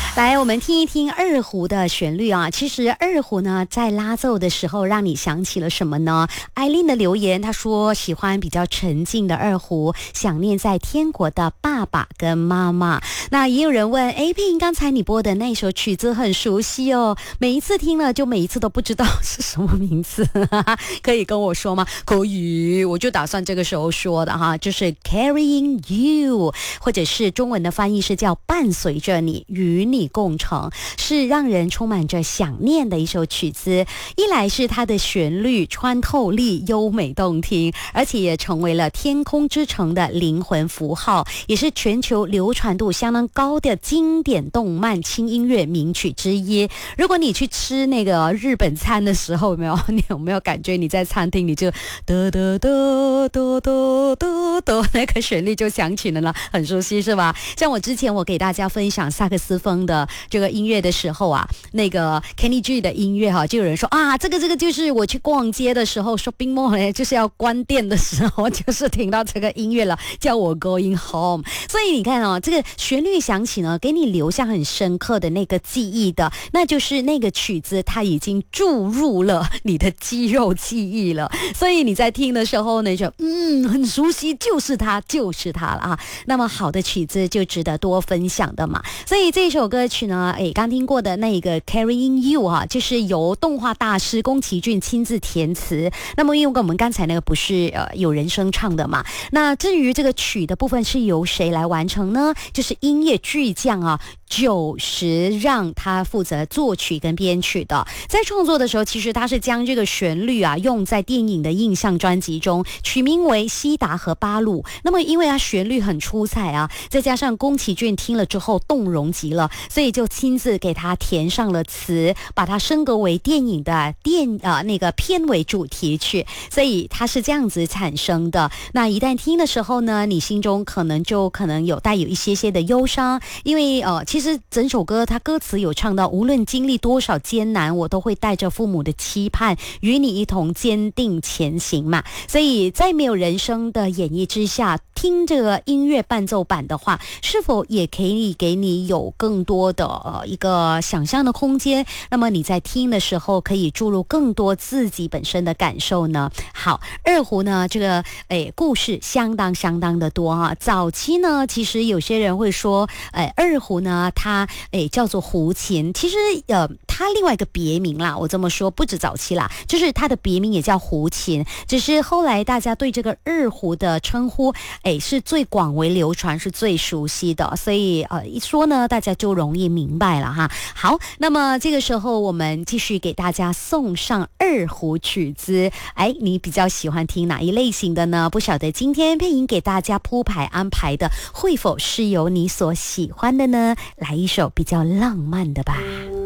来，我们听一听二胡的旋律啊。其实二胡呢，在拉奏的时候，让你想起了什么呢？艾琳的留言，她说喜欢比较沉静的二胡，想念在天国的爸爸跟妈妈。那也有人问，佩莹，刚才你播的那首曲子很熟悉哦，每一次听了就每一次都不知道是什么名字，可以跟我说吗？可以，我就打算这个时候说的哈，就是 Carrying You， 或者是中文的翻译是叫伴随着你，与你共乘，是让人充满着想念的一首曲子。一来是它的旋律穿透力优美动听，而且也成为了天空之城的灵魂符号，也是全球流传度相当高的经典动漫轻音乐名曲之一。如果你去吃那个日本餐的时候，你有没有感觉你在餐厅你就得得得得得得得，那个旋律就响起了呢，很熟悉是吧？像我之前我给大家分享萨克斯风的这个音乐的时候啊，那个 Kenny G 的音乐哈，就有人说啊，这个就是我去逛街的时候 shopping mall 就是要关店的时候，就是听到这个音乐了，叫我 going home。所以你看哦，这个旋律响起呢，给你留下很深刻的那个记忆的，那就是那个曲子它已经注入了你的肌肉记忆了。所以你在听的时候呢，就很熟悉，就是它了啊。那么好的曲子就值得多分享的嘛。所以这首歌曲呢，刚听过的那个 Carrying You 啊，就是由动画大师宫崎骏亲自填词。那么因为我们刚才那个不是有人声唱的嘛，那至于这个曲的部分是由谁来完成呢？就是音乐巨匠啊久石让他负责作曲跟编曲的。在创作的时候，其实他是将这个旋律啊用在电影的印象专辑中，取名为西达和巴鲁。那么因为它旋律很出彩啊，再加上宫崎骏听了之后动容极了，所以就亲自给他填上了词，把它升格为电影的那个片尾主题曲。所以它是这样子产生的。那一旦听的时候呢，你心中可能有带有一些的忧伤，因为其实整首歌它歌词有唱到，无论经历多少艰难，我都会带着父母的期盼，与你一同坚定前行嘛。所以在没有人声的演绎之下，听这个音乐伴奏版的话，是否也可以给你有更多的一个想象的空间？那么你在听的时候可以注入更多自己本身的感受呢？好，二胡呢这个故事相当的多啊。早期呢，其实有些人会说二胡呢它叫做胡琴，其实它另外一个别名啦，我这么说不止早期啦，就是它的别名也叫胡琴，只是后来大家对这个二胡的称呼是最广为流传，是最熟悉的，所以一说呢大家就容易明白了哈。好，那么这个时候我们继续给大家送上二胡曲子。你比较喜欢听哪一类型的呢？不晓得今天配音给大家铺排安排的会否是由你所喜欢的呢？来一首比较浪漫的吧。